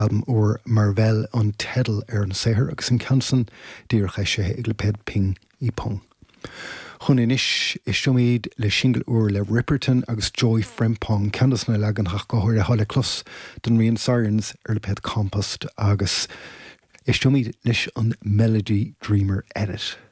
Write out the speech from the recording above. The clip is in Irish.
or Marvel an tedal an séhir agus an cansan díorcha sé ag le ped ping I pong. Chun inis is siomíd le single uair le Ripperton agus Joy Frimpong candas na legan hach gohair a hála clos don rion sirens le ped compost agus is siomíd leis an Melody Dreamer edit.